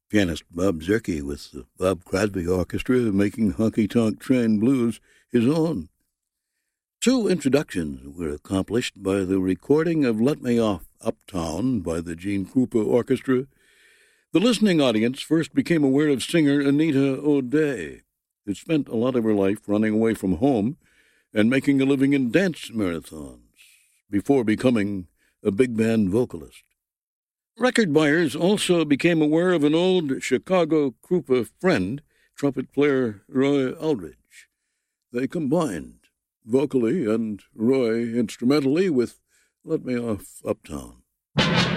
Pianist Bob Zerke with the Bob Crosby Orchestra making Honky Tonk Train Blues his own. Two introductions were accomplished by the recording of Let Me Off Uptown by the Gene Krupa Orchestra. The listening audience first became aware of singer Anita O'Day, who spent a lot of her life running away from home and making a living in dance marathons before becoming a big band vocalist. Record buyers also became aware of an old Chicago Krupa friend, trumpet player Roy Eldridge. They combined vocally and Roy instrumentally with Let Me Off Uptown.